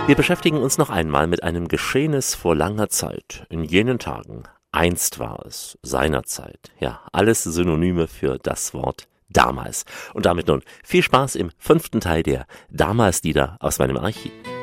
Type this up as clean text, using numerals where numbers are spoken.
Wir beschäftigen uns noch einmal mit einem Geschehnis vor langer Zeit, in jenen Tagen. Einst war es, seinerzeit. Ja, alles Synonyme für das Wort damals. Und damit nun viel Spaß im 5. Teil der Damals-Lieder aus meinem Archiv.